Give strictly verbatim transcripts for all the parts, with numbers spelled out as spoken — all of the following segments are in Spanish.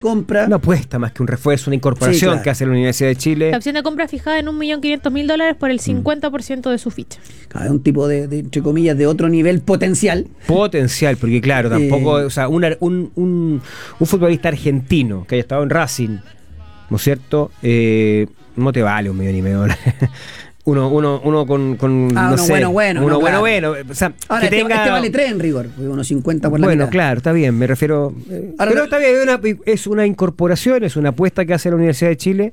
compra. Una apuesta más que un refuerzo, una incorporación, sí, claro, que hace la Universidad de Chile. La opción de compra fijada en un millón quinientos mil dólares por el cincuenta por ciento de su ficha. Claro, es un tipo de, de, entre comillas, de otro nivel potencial. Potencial, porque claro, tampoco, Eh, o sea, una, un, un, un futbolista argentino que haya estado en Racing, ¿no es cierto? Eh, no te vale un millón y medio de dólares. Uno, uno, uno con, con ah, no uno sé, bueno, bueno. Uno no, bueno, claro. bueno. O sea, ahora, que este, tenga... este vale tres en rigor, unos cincuenta por la Bueno, mitad. claro, está bien, me refiero... Eh, ahora, pero no, está bien, es una, es una incorporación, es una apuesta que hace la Universidad de Chile,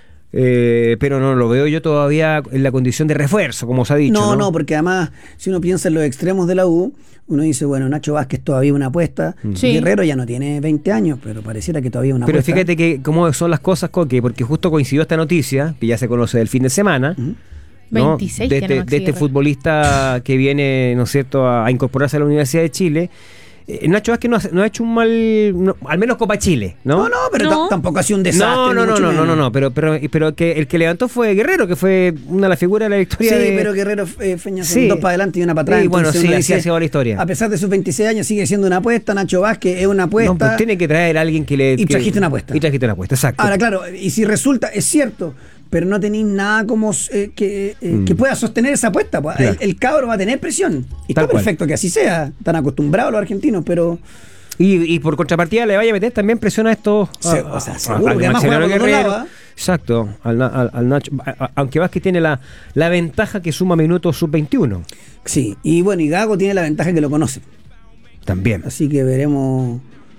eh, pero no lo veo yo todavía en la condición de refuerzo, como se ha dicho. No, no, no, porque además, si uno piensa en los extremos de la U, uno dice, bueno, Nacho Vázquez todavía una apuesta, sí. Guerrero ya no tiene veinte años, pero pareciera que todavía una pero apuesta. Pero fíjate que cómo son las cosas, Coque, porque justo coincidió esta noticia, que ya se conoce del fin de semana, Uh-huh. ¿no? veintiséis de, este, de este futbolista que viene, ¿no es cierto?, a, a incorporarse a la Universidad de Chile. Eh, Nacho Vázquez no ha, no ha hecho un mal, no, al menos Copa Chile, ¿no? No, no, pero no. tampoco ha sido un desastre. No, no, no, no, no, no, no, pero, pero, pero que el que levantó fue Guerrero, que fue una de las figuras de la historia. Sí, de... pero Guerrero eh, Feña son sí. dos para adelante y una para atrás. Sí, bueno, sí, así dice, ha sido la historia. A pesar de sus veintiséis años, sigue siendo una apuesta. Nacho Vázquez es una apuesta. No, pues tiene que traer a alguien que le... Y que, trajiste una apuesta. Y trajiste una apuesta, exacto. Ahora, claro, y si resulta, es cierto, pero no tenéis nada como eh, que, eh, mm. que pueda sostener esa apuesta. Pues. Claro. El, el cabro va a tener presión. Y Tal está cual. perfecto que así sea. Están acostumbrados los argentinos, pero... Y, y por contrapartida le vaya a meter también presión a estos... Se, a, o sea, seguro, a, que además juega por lado, Exacto, al, al, al Nacho, a, aunque Vázquez tiene la, la ventaja que suma minutos sub veintiuno. Sí, y bueno, y Gago tiene la ventaja que lo conoce. También. Así que veremos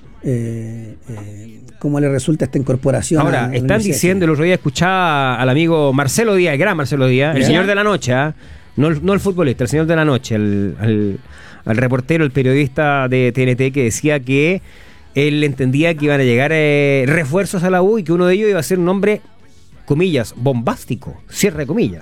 eh, eh, cómo le resulta esta incorporación. Ahora, a están diciendo, el otro día escuchaba al amigo Marcelo Díaz, el gran Marcelo Díaz, el ¿Ya? señor de la noche, ¿eh? no, no el futbolista, el señor de la noche, el, el, el reportero, el periodista de T N T, que decía que él entendía que iban a llegar eh, refuerzos a la U y que uno de ellos iba a ser un hombre, comillas, bombástico, cierre de comillas.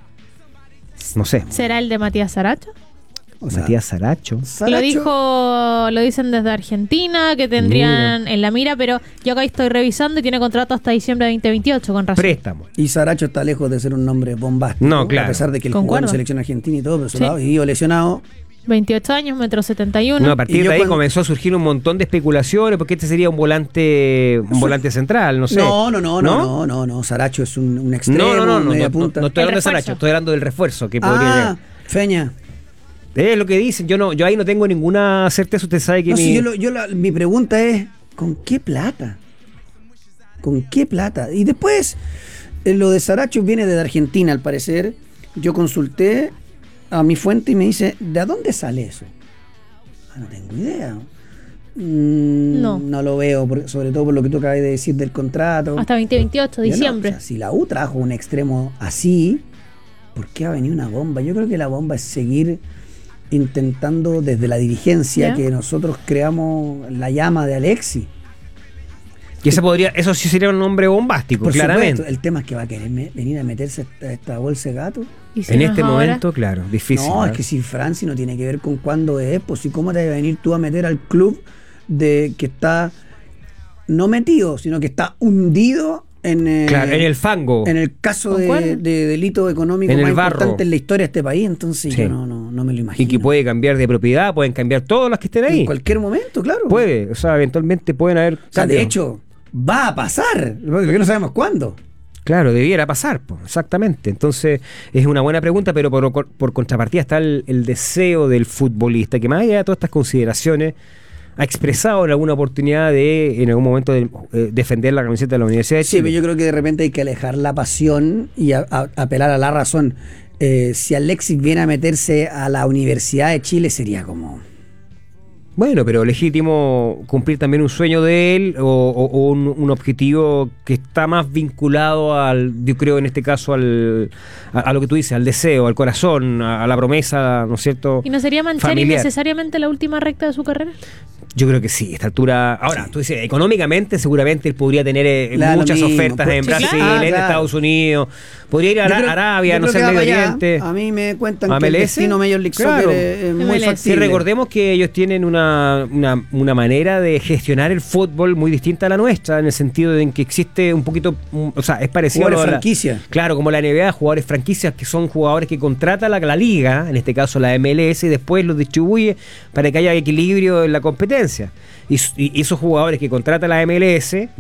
No sé. ¿Será el de Matías Saracho? O sea, Matías Saracho. Lo dijo, lo dicen desde Argentina, que tendrían mira. en la mira, pero yo acá estoy revisando y tiene contrato hasta diciembre de veinte veintiocho con razón. Préstamo. Y Saracho está lejos de ser un nombre bombástico. No, claro. A pesar de que él jugó en selección argentina y todo, pero sí. lado, y iba lesionado. veintiocho años, metro setenta y uno. No, a partir de ahí cuando... comenzó a surgir un montón de especulaciones, porque este sería un volante un volante central, no sé. No, no, no, no, no, no, no. Saracho es un, un extremo, no, no, no, media no, punta. No, no estoy hablando de Saracho, estoy hablando del refuerzo que ah, podría llegar. Feña. Es lo que dicen, yo no, yo ahí no tengo ninguna certeza, usted sabe que no, mi... Sí, yo lo, yo la, mi pregunta es, ¿con qué plata? ¿Con qué plata? Y después, eh, lo de Saracho viene de Argentina, al parecer. Yo consulté a mi fuente y me dice, ¿de dónde sale eso? Ah, no tengo idea. Mm, no. No lo veo, por, sobre todo por lo que tú acabas de decir del contrato. Hasta veinte veintiocho, diciembre. No, o sea, si la U trajo un extremo así, ¿por qué ha venido una bomba? Yo creo que la bomba es seguir intentando desde la dirigencia ¿Ya? que nosotros creamos la llama de Alexis. Y ese podría, eso sí sería un nombre bombástico, Por claramente. Supuesto, el tema es que va a querer me, venir a meterse a esta bolsa de gato. ¿Y si en no este ahora? momento, claro, difícil. No, ¿eh? es que si Franci no tiene que ver con cuándo es, pues si cómo te vas a venir tú a meter al club de que está no metido, sino que está hundido en, eh, claro, en el fango. En el caso de, de delito económico en más el barro. importante en la historia de este país, entonces sí. yo no, no, no me lo imagino. Y que puede cambiar de propiedad, pueden cambiar todas las que estén ahí. En cualquier momento, claro. Puede, o sea, eventualmente pueden haber... O sea, de hecho, va a pasar, lo que no sabemos cuándo. Claro, debiera pasar, pues, exactamente. Entonces, es una buena pregunta, pero por, por contrapartida está el, el deseo del futbolista, que más allá de todas estas consideraciones, ha expresado en alguna oportunidad de, en algún momento, de, eh, defender la camiseta de la Universidad de Chile. Sí, pero yo creo que de repente hay que alejar la pasión y a, a, apelar a la razón. Eh, si Alexis viene a meterse a la Universidad de Chile, sería como... Bueno, pero legítimo cumplir también un sueño de él o, o, o un, un objetivo que está más vinculado al, yo creo en este caso al a, a lo que tú dices, al deseo, al corazón, a, a la promesa, ¿no es cierto? ¿Y no sería manchar familiar. innecesariamente la última recta de su carrera? Yo creo que sí, a esta altura. Ahora, sí. Tú dices, económicamente seguramente él podría tener eh, claro, muchas mismo. ofertas Pues, en sí, Brasil, claro. en Ah, claro. Estados Unidos, podría ir a Yo creo- Arabia, yo no creo sé, que va Medio para allá. Oriente. A mí me cuentan ¿A que el M L S? destino Major League Claro. Soccer es, es muy M L S. Sí, factible. recordemos que ellos tienen una, una, una manera de gestionar el fútbol muy distinta a la nuestra, en el sentido de en que existe un poquito, un- o sea, es parecido Jugadores a la, franquicia. Claro, como la N B A, jugadores franquicias que son jugadores que contrata la, la liga, en este caso la M L S, y después los distribuye para que haya equilibrio en la competencia. Y, y esos jugadores que contrata la M L S